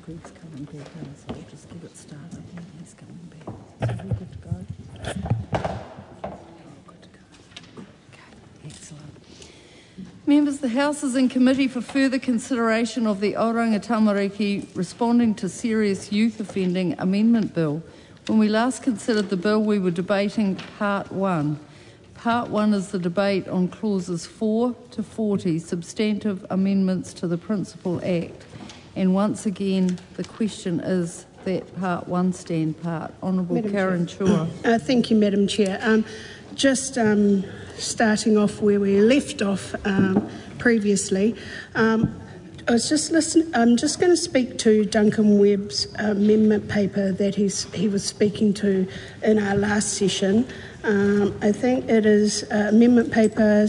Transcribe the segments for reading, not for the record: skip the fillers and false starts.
Greg's coming back in, so we'll just get it started. He's coming back. So we're good to go. Good to go. Okay, excellent. Members, the House is in committee for further consideration of the Oranga Tamariki Responding to Serious Youth Offending Amendment Bill. When we last considered the bill, we were debating Part 1. Part 1 is the debate on clauses 4 to 40, substantive amendments to the Principal Act. And once again, the question is that Part 1 stand part. Honourable Karen Chua. Thank you, Madam Chair. Just starting off where we left off previously, I was just listening. I'm just going to speak to Duncan Webb's amendment paper that he was speaking to in our last session. I think it is amendment paper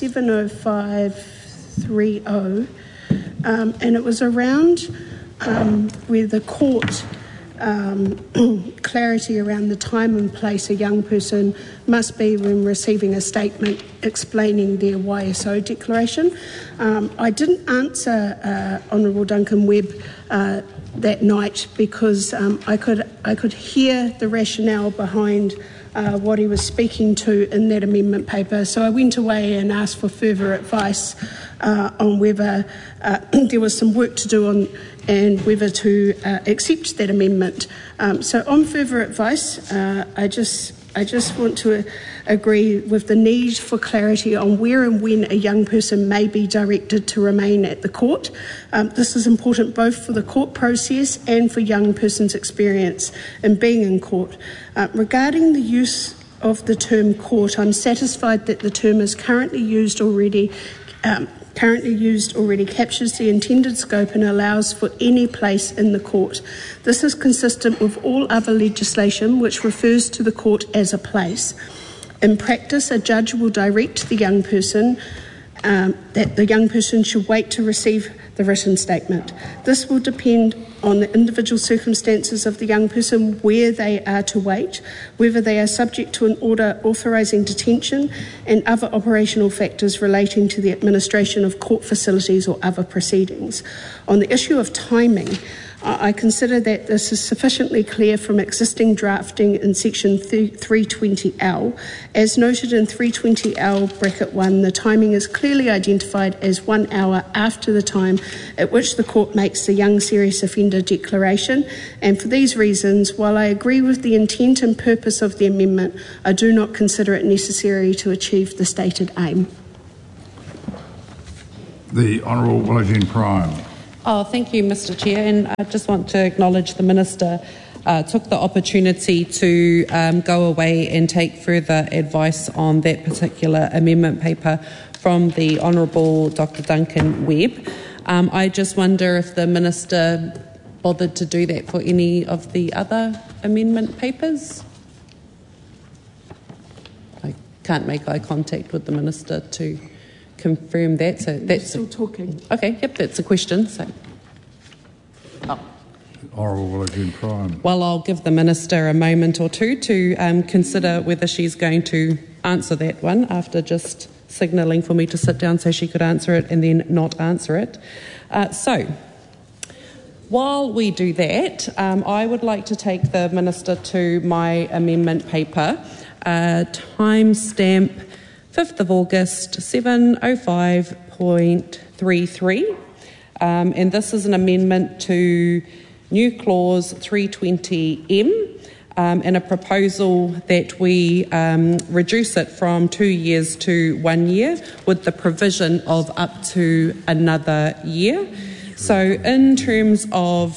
70530, and it was around where the court clarity around the time and place a young person must be when receiving a statement explaining their YSO declaration. I didn't answer Honourable Duncan Webb that night because I could hear the rationale behind what he was speaking to in that amendment paper. So I went away and asked for further advice on whether there was some work to do on and whether to accept that amendment. So on further advice, I just want to agree with the need for clarity on where and when a young person may be directed to remain at the court. This is important both for the court process and for young persons' experience in being in court. Regarding the use of the term court, I'm satisfied that the term is currently used already captures the intended scope and allows for any place in the court. This is consistent with all other legislation which refers to the court as a place. In practice, a judge will direct the young person that the young person should wait to receive the written statement. This will depend on the individual circumstances of the young person, where they are to wait, whether they are subject to an order authorising detention, and other operational factors relating to the administration of court facilities or other proceedings. On the issue of timing, I consider that this is sufficiently clear from existing drafting in section 320L. As noted in 320L(1), the timing is clearly identified as 1 hour after the time at which the court makes the young serious offender declaration. And for these reasons, while I agree with the intent and purpose of the amendment, I do not consider it necessary to achieve the stated aim. The Honourable Willie Prime. Thank you, Mr. Chair, and I just want to acknowledge the Minister took the opportunity to go away and take further advice on that particular amendment paper from the Honourable Dr. Duncan Webb. I just wonder if the Minister bothered to do that for any of the other amendment papers. I can't make eye contact with the Minister to confirm that. So that's still talking. Okay, yep, that's a question. So, Honourable Willie Prime. Well, I'll give the Minister a moment or two to consider whether she's going to answer that one after just signalling for me to sit down so she could answer it and then not answer it. So, while we do that, I would like to take the Minister to my amendment paper, timestamp 5th of August, 705.33, and this is an amendment to new clause 320M and a proposal that we reduce it from 2 years to 1 year with the provision of up to another year. So in terms of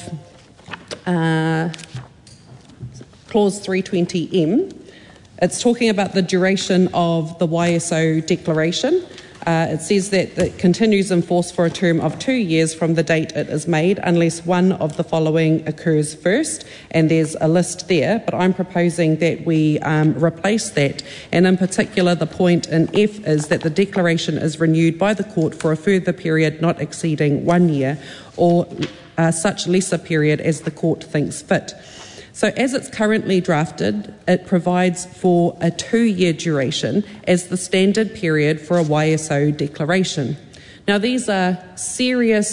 clause 320M, it's talking about the duration of the YSO declaration. It says that it continues in force for a term of 2 years from the date it is made, unless one of the following occurs first, and there's a list there, but I'm proposing that we replace that, and in particular the point in F is that the declaration is renewed by the court for a further period not exceeding 1 year, or such lesser period as the court thinks fit. So as it's currently drafted, it provides for a 2-year duration as the standard period for a YSO declaration. Now, these are serious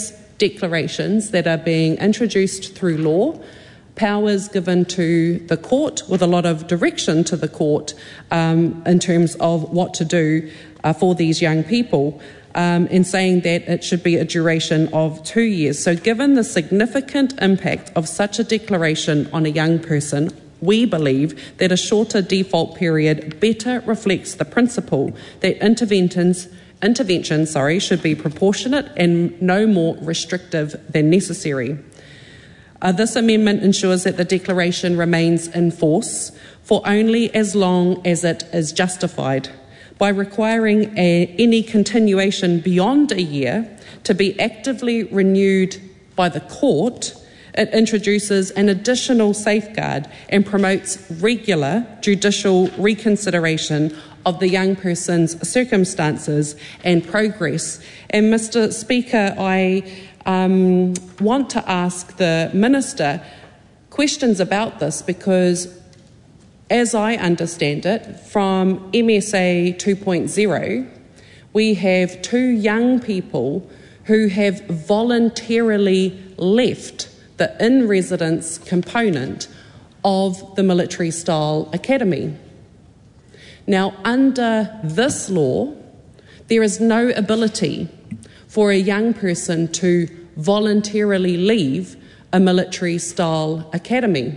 declarations that are being introduced through law, powers given to the court with a lot of direction to the court in terms of what to do for these young people, in saying that it should be a duration of 2 years. So given the significant impact of such a declaration on a young person, we believe that a shorter default period better reflects the principle that interventions should be proportionate and no more restrictive than necessary. This amendment ensures that the declaration remains in force for only as long as it is justified. By requiring any continuation beyond a year to be actively renewed by the court, it introduces an additional safeguard and promotes regular judicial reconsideration of the young person's circumstances and progress. And Mr. Speaker, I want to ask the Minister questions about this because, as I understand it, from MSA 2.0, we have 2 young people who have voluntarily left the in-residence component of the Military Style Academy. Now, under this law, there is no ability for a young person to voluntarily leave a military style academy.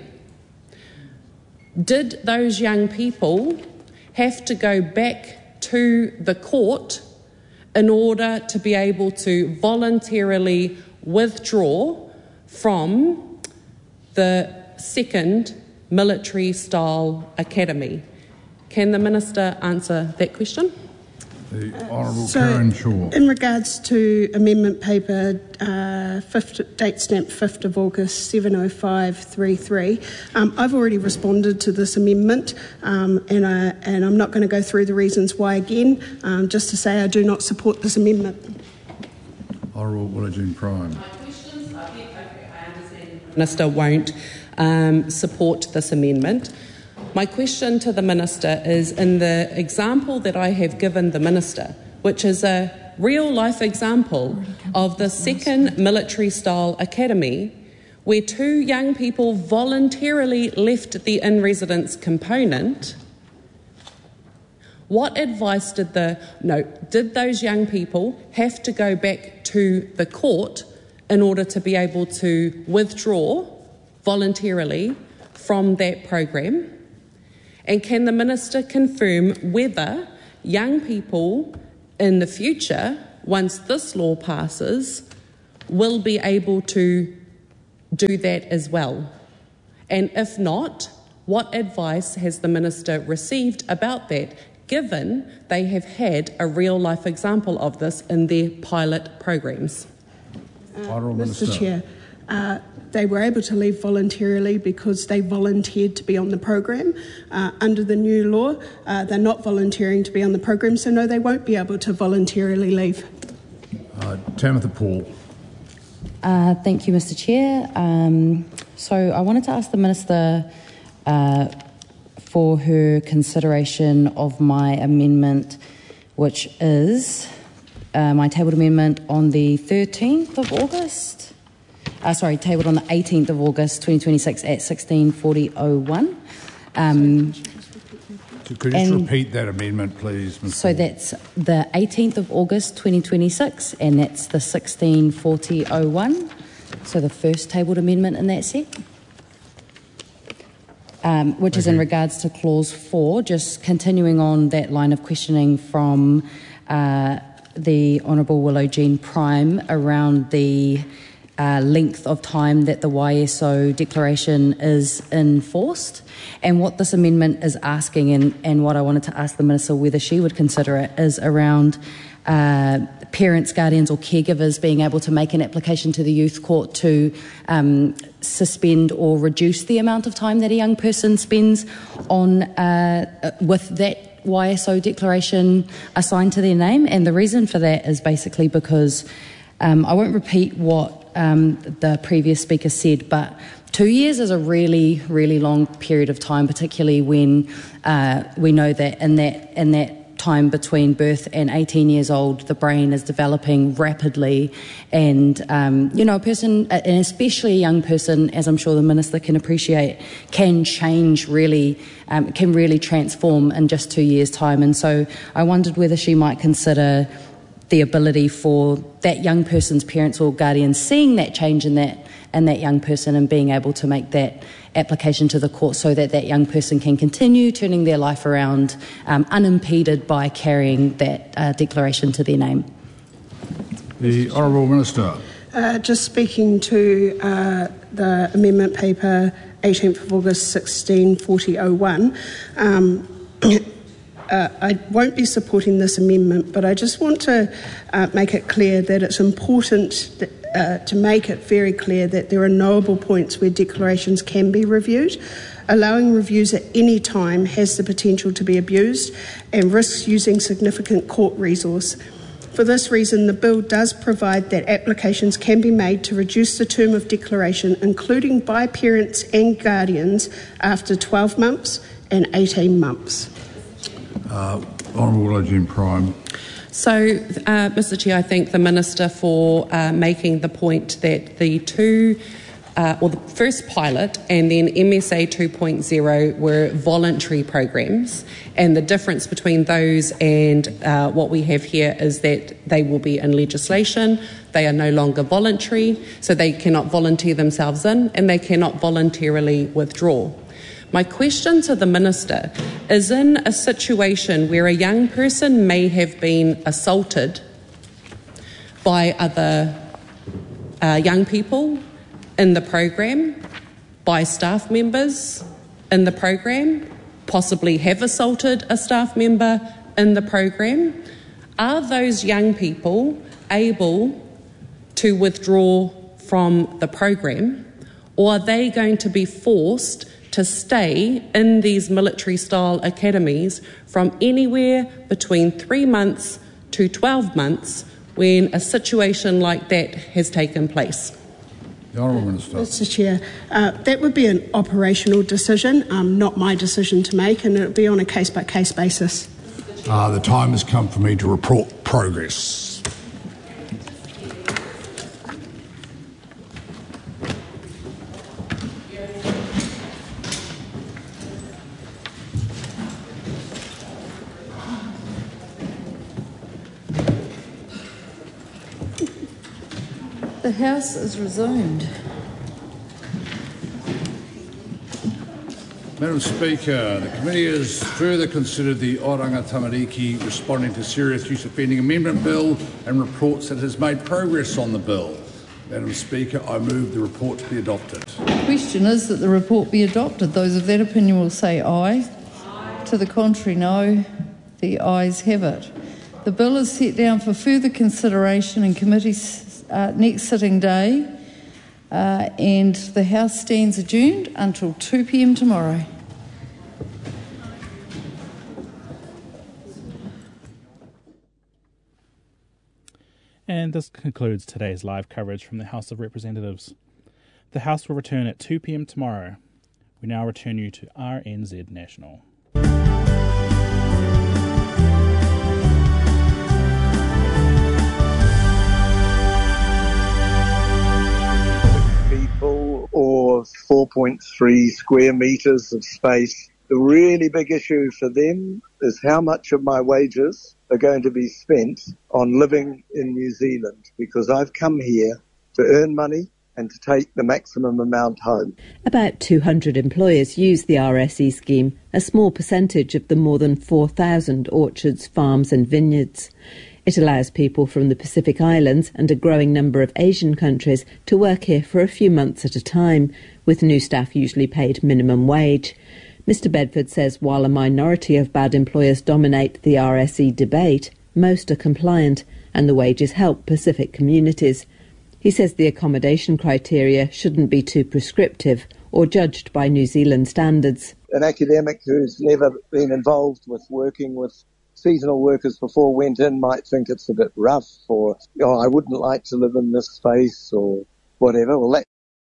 Did those young people have to go back to the court in order to be able to voluntarily withdraw from the second military style academy? Can the Minister answer that question? The Honourable Karen Shaw. In regards to amendment paper date stamp 5th of August 70533, I've already responded to this amendment and I'm not going to go through the reasons why again, just to say I do not support this amendment. Honourable Willoughby Prime. My questions are here. I understand the Minister won't support this amendment. My question to the Minister is, in the example that I have given the Minister, which is a real-life example of the second military style academy, where 2 young people voluntarily left the in-residence component, what advice did those young people have to go back to the court in order to be able to withdraw voluntarily from that program? And can the Minister confirm whether young people in the future, once this law passes, will be able to do that as well? And if not, what advice has the Minister received about that, given they have had a real-life example of this in their pilot programs? Mr. Chair, they were able to leave voluntarily because they volunteered to be on the program. Under the new law, they're not volunteering to be on the program, so no, they won't be able to voluntarily leave. Tamitha Paul. Thank you, Mr. Chair. So I wanted to ask the Minister for her consideration of my amendment, which is my tabled amendment on the 13th of August. Tabled on the 18th of August 2026 at 16:40:01. Could you just repeat that amendment, please, Ms. So that's the 18th of August 2026 and that's the 16:40:01. So the first tabled amendment in that set. Which is in regards to clause 4, just continuing on that line of questioning from the Honourable Willow-Jean Prime around the length of time that the YSO declaration is enforced, and what this amendment is asking, and what I wanted to ask the Minister whether she would consider it, is around parents, guardians or caregivers being able to make an application to the youth court to suspend or reduce the amount of time that a young person spends on with that YSO declaration assigned to their name. And the reason for that is basically because I won't repeat what the previous speaker said, but 2 years is a really, really long period of time, particularly when we know that in that time between birth and 18 years old, the brain is developing rapidly, and a person, and especially a young person, as I'm sure the Minister can appreciate, can change really, can really transform in just 2 years' time. And so I wondered whether she might consider the ability for that young person's parents or guardians seeing that change in that young person and being able to make that application to the court so that that young person can continue turning their life around unimpeded by carrying that declaration to their name. The Honourable Minister. Just speaking to the amendment paper 18th of August 164001, I won't be supporting this amendment, but I just want to make it clear that it's important to make it very clear that there are knowable points where declarations can be reviewed. Allowing reviews at any time has the potential to be abused and risks using significant court resource. For this reason, the bill does provide that applications can be made to reduce the term of declaration, including by parents and guardians, after 12 months and 18 months. Honourable Willow Prime. So, Mr Chair, I thank the Minister for making the point that the the first pilot and then MSA 2.0 were voluntary programs, and the difference between those and what we have here is that they will be in legislation. They are no longer voluntary, so they cannot volunteer themselves in, and they cannot voluntarily withdraw. My question to the Minister is, in a situation where a young person may have been assaulted by other young people in the program, by staff members in the program, possibly have assaulted a staff member in the program, are those young people able to withdraw from the program, or are they going to be forced to stay in these military-style academies from anywhere between 3 months to 12 months when a situation like that has taken place? The Honourable Minister. Mr Chair, that would be an operational decision, not my decision to make, and it would be on a case-by-case basis. The time has come for me to report progress. The House is resumed. Madam Speaker, the committee has further considered the Oranga Tamariki responding to serious use offending amendment bill and reports that it has made progress on the bill. Madam Speaker, I move the report to be adopted. The question is that the report be adopted. Those of that opinion will say aye. To the contrary, no. The ayes have it. The bill is set down for further consideration in committee's next sitting day, and the House stands adjourned until 2 p.m. tomorrow. And this concludes today's live coverage from the House of Representatives. The House will return at 2 p.m. tomorrow. We now return you to RNZ National. Or 4.3 square metres of space. The really big issue for them is how much of my wages are going to be spent on living in New Zealand, because I've come here to earn money and to take the maximum amount home. About 200 employers use the RSE scheme, a small percentage of the more than 4,000 orchards, farms and vineyards. It allows people from the Pacific Islands and a growing number of Asian countries to work here for a few months at a time, with new staff usually paid minimum wage. Mr Bedford says while a minority of bad employers dominate the RSE debate, most are compliant and the wages help Pacific communities. He says the accommodation criteria shouldn't be too prescriptive or judged by New Zealand standards. An academic who's never been involved with working with seasonal workers before went in might think it's a bit rough, or I wouldn't like to live in this space or whatever. Well,